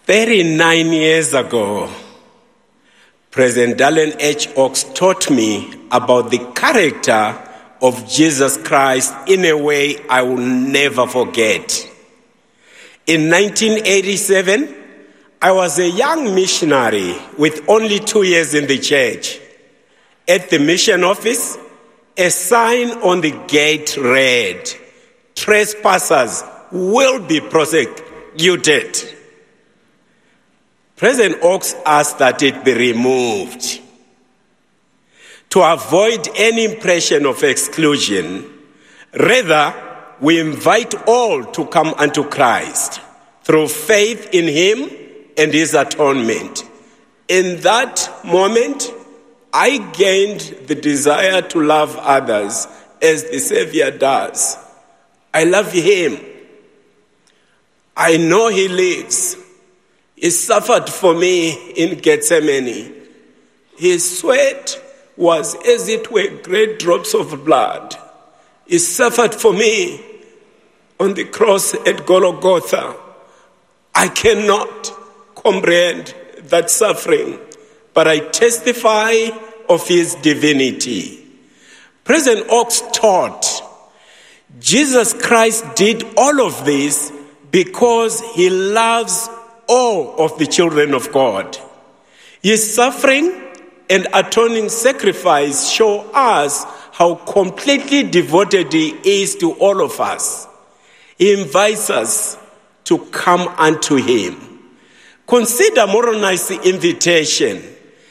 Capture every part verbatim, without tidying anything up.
thirty-nine years ago, President Dallin H. Oaks taught me about the character of Jesus Christ in a way I will never forget. In nineteen eighty-seven, I was a young missionary with only two years in the church. At the mission office, a sign on the gate read, "Trespassers will be prosecuted." President Oaks asked that it be removed. To avoid any impression of exclusion, rather, we invite all to come unto Christ through faith in Him and His atonement. In that moment, I gained the desire to love others as the Savior does. I love Him. I know He lives. He suffered for me in Gethsemane. His sweat was as it were great drops of blood. He suffered for me on the cross at Golgotha. I cannot comprehend that suffering, but I testify of His divinity. President Oaks taught Jesus Christ did all of this because He loves all of the children of God. His suffering and atoning sacrifice show us how completely devoted He is to all of us. He invites us to come unto Him. Consider Moroni's invitation.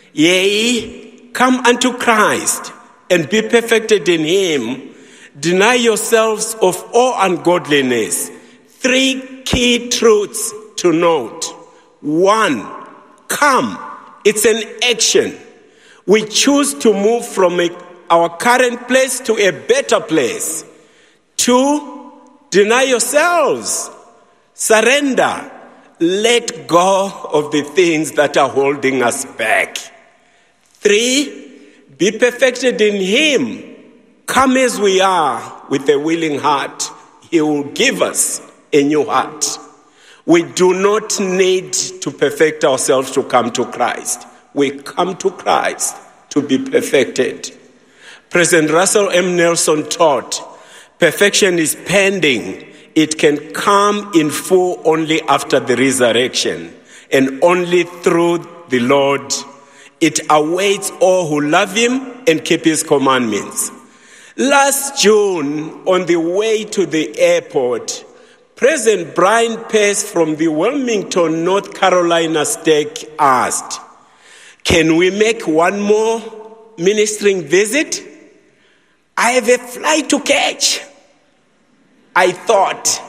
Yea, come unto Christ and be perfected in Him. Deny yourselves of all ungodliness. Three key truths to note. One, come. It's an action. We choose to move from a, our current place to a better place. Two, deny yourselves. Surrender. Let go of the things that are holding us back. Three, be perfected in Him. Come as we are with a willing heart. He will give us a new heart. We do not need to perfect ourselves to come to Christ. We come to Christ to be perfected. President Russell M. Nelson taught, perfection is pending. It can come in full only after the resurrection and only through the Lord. It awaits all who love Him and keep His commandments. Last June, on the way to the airport, President Brian Pace from the Wilmington, North Carolina stake asked, "Can we make one more ministering visit? I have a flight to catch." I thought,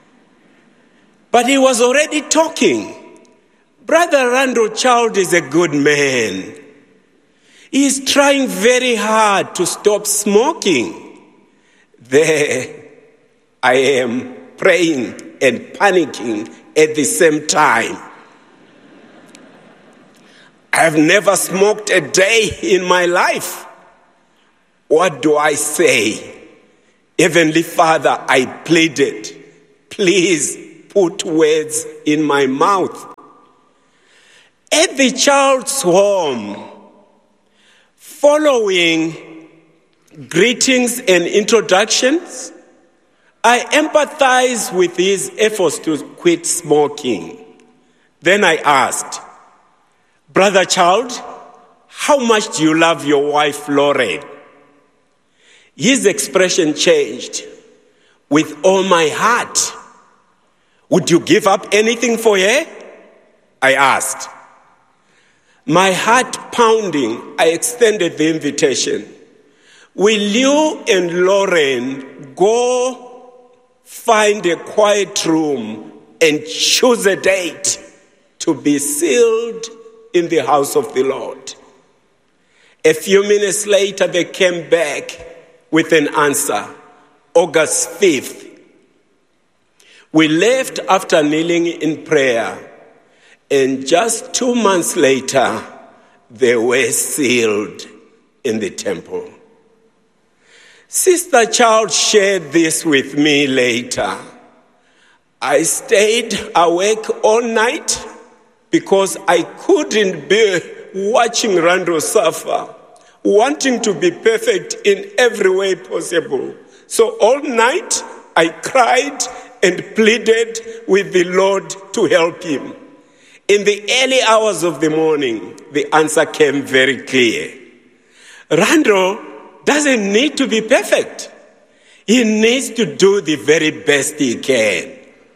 but he was already talking. Brother Randall Child is a good man. He is trying very hard to stop smoking. There I am, praying and panicking at the same time. I've never smoked a day in my life. What do I say? Heavenly Father, I pleaded, please put words in my mouth. At the child's home, following greetings and introductions, I empathize with his efforts to quit smoking. Then I asked, "Brother Child, how much do you love your wife, Lauren?" His expression changed. "With all my heart." "Would you give up anything for her?" I asked. My heart pounding, I extended the invitation. "Will you and Lauren go find a quiet room and choose a date to be sealed in the house of the Lord?" A few minutes later, they came back with an answer, August fifth. We left after kneeling in prayer, and just two months later, they were sealed in the temple. Sister Child shared this with me later. I stayed awake all night because I couldn't bear watching Randall suffer, wanting to be perfect in every way possible. So all night I cried and pleaded with the Lord to help him. In the early hours of the morning, the answer came very clear. Randall doesn't need to be perfect. He needs to do the very best he can.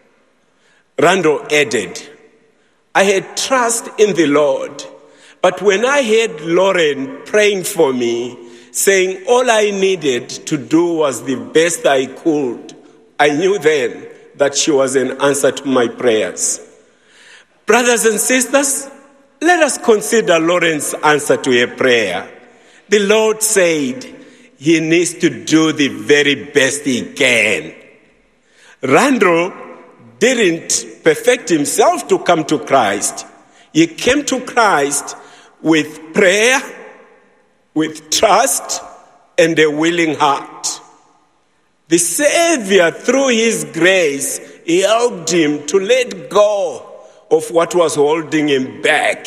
Randall added, I had trust in the Lord, but when I heard Lauren praying for me, saying all I needed to do was the best I could, I knew then that she was an answer to my prayers. Brothers and sisters, let us consider Lauren's answer to her prayer. The Lord said he needs to do the very best he can. Randall didn't perfect himself to come to Christ. He came to Christ with prayer, with trust, and a willing heart. The Savior, through his grace, helped him to let go of what was holding him back.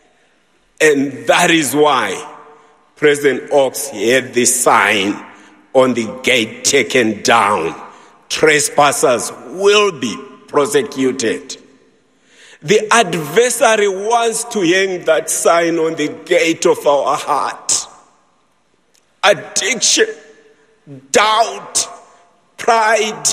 And that is why President Oaks had this sign on the gate taken down. Trespassers will be prosecuted. The adversary wants to hang that sign on the gate of our heart. Addiction, doubt, pride,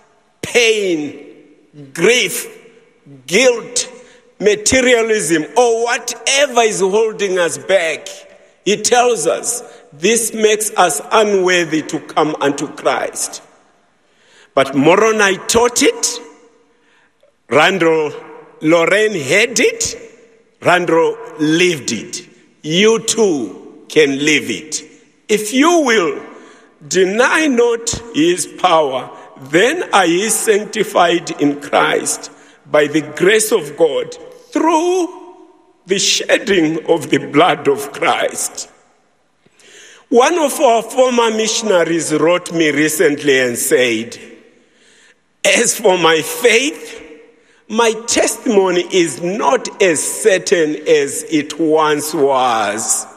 pain, grief, guilt, materialism, or whatever is holding us back. He tells us this makes us unworthy to come unto Christ. But Moroni taught it. Randall, Lorraine had it. Randall lived it. You too can live it. If you will deny not his power, then are ye sanctified in Christ by the grace of God through the shedding of the blood of Christ. One of our former missionaries wrote me recently and said, as for my faith, my testimony is not as certain as it once was.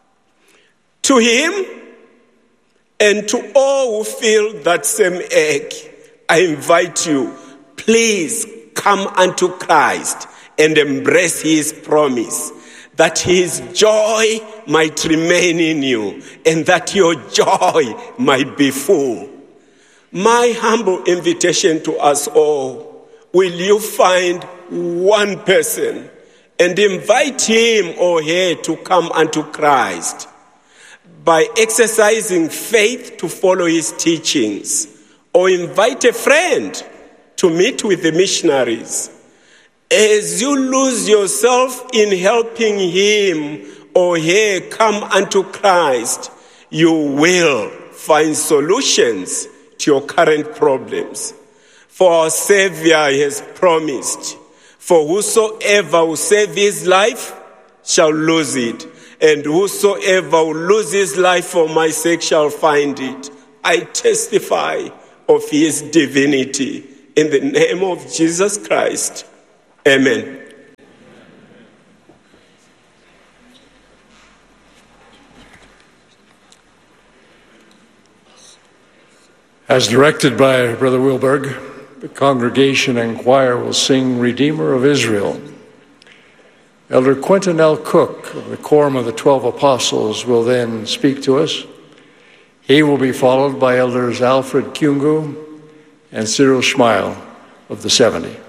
To him and to all who feel that same ache, I invite you, please come unto Christ and embrace his promise that his joy might remain in you and that your joy might be full. My humble invitation to us all, will you find one person and invite him or her to come unto Christ by exercising faith to follow his teachings, or invite a friend to meet with the missionaries. As you lose yourself in helping him or her come unto Christ, you will find solutions to your current problems. For our Savior has promised, for whosoever will save his life shall lose it, and whosoever will lose his life for my sake shall find it. I testify of his divinity. In the name of Jesus Christ, amen. As directed by Brother Wilberg, the congregation and choir will sing Redeemer of Israel. Elder Quentin L. Cook of the Quorum of the Twelve Apostles will then speak to us. He will be followed by Elders Alfred Kyungu and Cyril Schmeil of the seventy.